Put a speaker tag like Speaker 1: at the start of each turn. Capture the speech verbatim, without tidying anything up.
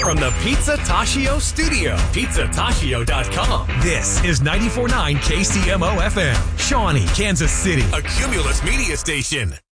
Speaker 1: from the Pizza Tashio studio. pizza tashio dot com. This is ninety-four point nine K C M O F M, Shawnee, Kansas City, a Cumulus media station.